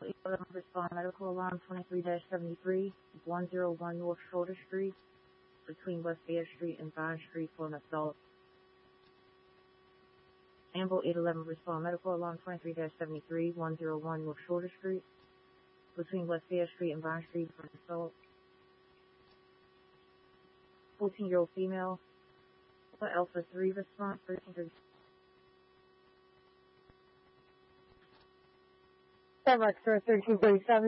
11 respond medical alarm 23-73, 101 North Shoulder Street, between West Fair Street and Vine Street for an assault. Amble 811 respond medical alarm 23-73, 101 North Shoulder Street, between West Fair Street and Vine Street for an assault. 14-year-old female. Alpha 3 response 13. Extra 1337.